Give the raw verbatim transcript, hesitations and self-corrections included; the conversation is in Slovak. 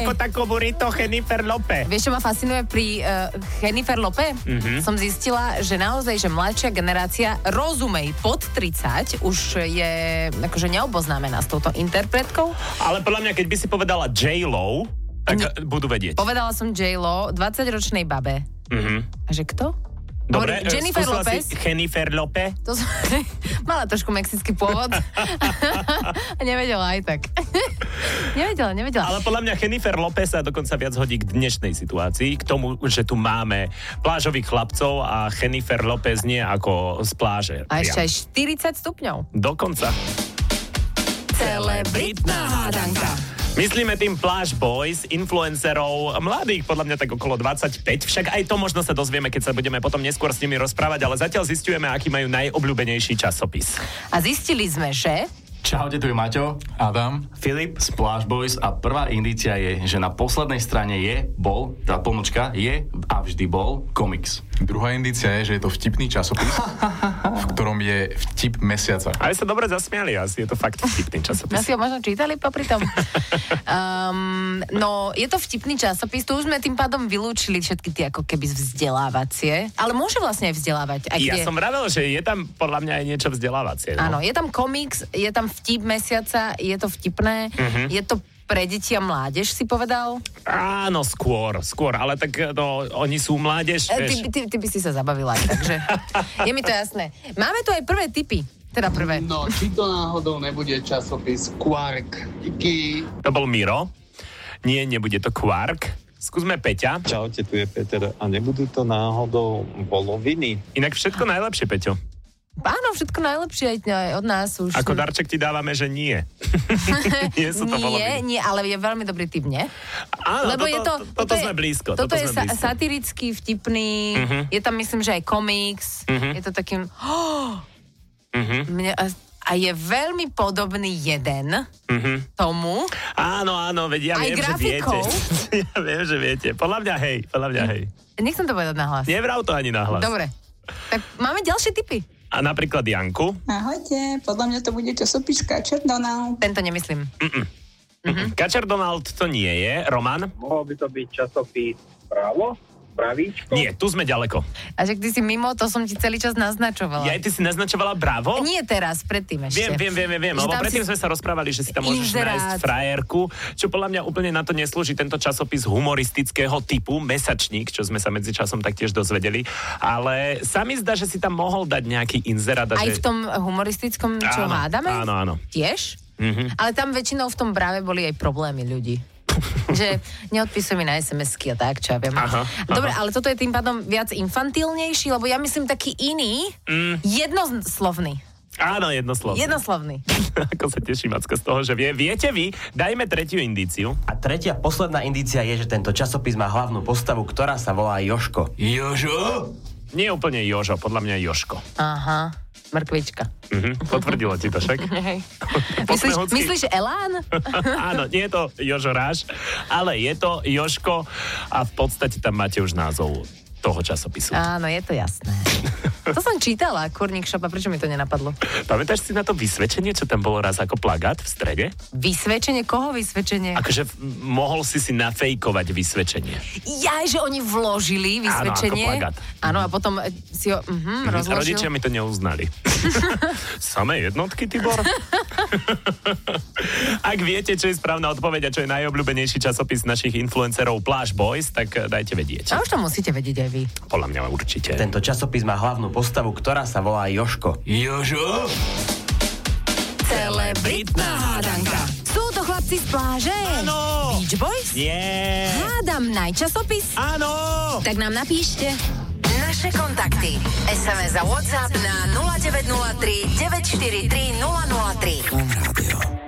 ako takú burrito Jennifer Lopez. Vieš, čo ma fascinuje pri uh, Jennifer Lopez? Mm-hmm. Som zistila, že naozaj, že mladšia generácia, rozumej, pod tridsať, už je akože neoboznámená s touto interpretkou. Ale podľa mňa, keď by si povedala J-Lo, tak ne, budú vedieť. Povedala som J-Lo, dvadsaťročnej babe. Mm-hmm. A že kto? Dobre, Hovorím, Jennifer Lopez. Jennifer Lopez. To som, mala trošku mexický pôvod. A nevedela aj tak. nevedela, nevedela. Ale podľa mňa Jennifer Lopez sa dokonca viac hodí k dnešnej situácii, k tomu, že tu máme plážových chlapcov a Jennifer Lopez nie ako z pláže. A ešte aj štyridsať stupňov. Dokonca. Celebritná hádanka. Myslíme tým Pláž Boys, influencerov, mladých, podľa mňa tak okolo dvadsaťpäť, však aj to možno sa dozvieme, keď sa budeme potom neskôr s nimi rozprávať, ale zatiaľ zisťujeme, aký majú najobľúbenejší časopis. A zistili sme, že... Čaute, tu je Maťo, Adam, Filip z Pláž Boys a prvá indícia je, že na poslednej strane je, bol, tá pomlčka, je a vždy bol komiks. Druhá indícia je, že je to vtipný časopis, v ktorom je vtip mesiaca. Ale sa dobre zasmiali, asi je to fakt vtipný časopis. Asi ho možno čítali popri tom. um, no, je to vtipný časopis, tu už sme tým pádom vylúčili všetky tie ako keby vzdelávacie, ale môže vlastne aj vzdelávať. Aj ja kde... som vravel, že je tam podľa mňa aj niečo vzdelávacie. No? Áno, je tam komiks, je tam vtip mesiaca, je to vtipné, uh-huh. je to pre deti a mládež, si povedal? Áno, skôr, skôr, ale tak no, oni sú mládež, e, vieš. Ty, ty, ty by si sa zabavila aj, takže je mi to jasné. Máme tu aj prvé tipy, teda prvé. No, či to náhodou nebude časopis Quark. Díky. To bol Miro. Nie, nebude to Quark. Skúsme Peťa. Čaute, tu je Peter. A nebudú to náhodou voloviny? Inak všetko najlepšie, Peťo. Áno, všetko najlepšie aj od nás už. Ako darček ti dávame, že nie. nie sú to Nie, nie, ale je veľmi dobrý typ, nie? Áno, lebo toto, je to, toto, toto sme je, blízko. Toto, toto je sme sa, blízko. satirický, vtipný, uh-huh. je tam myslím, že aj komiks, uh-huh. je to takým... Oh, uh-huh. mne, a, a je veľmi podobný jeden uh-huh. tomu. Áno, áno, veď ja aj viem, grafikou. že viete. ja viem, že viete. Podľa mňa hej, podľa mňa hej. Nechcem to povedať nahlas. Nevrav to ani nahlas. Dobre, tak máme ďalšie tipy. A napríklad Janku. Ahojte, podľa mňa to bude časopis Kačer Donald. Tento nemyslím. Mm-mm. Kačer Donald to nie je. Roman? Mohol by to byť časopis Právo? Pravíčko? Nie, tu sme ďaleko. A že ty si mimo, to som ti celý čas naznačovala. Ja, ty si naznačovala Bravo? Nie teraz, predtým ešte. Viem, viem, viem, viem, viem lebo predtým si... sme sa rozprávali, že si tam môžeš inzerát. nájsť frajerku, čo podľa mňa úplne na to neslúži tento časopis humoristického typu, Mesačník, čo sme sa medzičasom taktiež dozvedeli, ale sa mi zdá, že si tam mohol dať nejaký inzerát. Aj že... v tom humoristickom, čo áno, hádame? Áno, áno. Tiež? Mm-hmm. Ale tam väčšinou v tom Brave boli aj problémy ľudí. Že neodpisujú mi na es em esky a tak, čo ja viem. Aha, Dobre, aha. ale toto je tým pádom viac infantilnejší, lebo ja myslím taký iný, mm. jednoslovný. Áno, jednoslovný. Jednoslovný. Ako sa teší Macka z toho, že vie. Viete vy, dajme tretiu indíciu. A tretia, posledná indícia je, že tento časopis má hlavnú postavu, ktorá sa volá Jožko. Jožo? Nie úplne Jožo, podľa mňa Jožko. Aha, mrkvička. Mhm, potvrdilo ti to však. myslíš, myslíš Elán? Áno, nie je to Jožo Ráš, ale je to Jožko a v podstate tam máte už názov toho časopisu. Áno, je to jasné. To som čítala, Kurník Shop, a prečo mi to nenapadlo? Pamätáš si na to vysvedčenie, čo tam bolo raz ako plagát v strede? Vysvedčenie? Koho vysvedčenie? Akože f- mohol si si nafejkovať vysvedčenie. Ja, že oni vložili vysvedčenie. Áno, ako plagát. Áno, a potom si ho uh-huh, rozložil. Rodičia mi to neuznali. Samé jednotky, Tibor? Ak viete, čo je správna odpoveď a čo je najobľúbenejší časopis našich influencerov Pláž Boys, tak dajte vedieť. A už to musíte vedieť aj vy. Podľa mňa určite. Tento časopis má hlavnú postavu, ktorá sa volá Jožko. Jožo? Celebritná hádanka. Sú to chlapci z pláže? Áno. Beach Boys? Nie. Hádam najčasopis? Áno. Tak nám napíšte. Naše kontakty. es em es a WhatsApp na nula deväť nula tri deväť štyri tri nula nula tri.